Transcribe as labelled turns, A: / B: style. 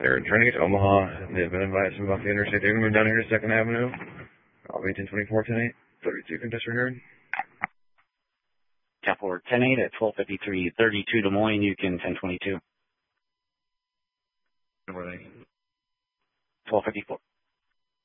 A: They're turning to Omaha. They've been advised about the interstate. They're going to move down here to 2nd Avenue. I'll be 1024, 10-8. 32 contest heard.
B: Tap forward 10-8 at 1253, 32 Des Moines, Yukon 1022.
A: Good morning.
B: 1254.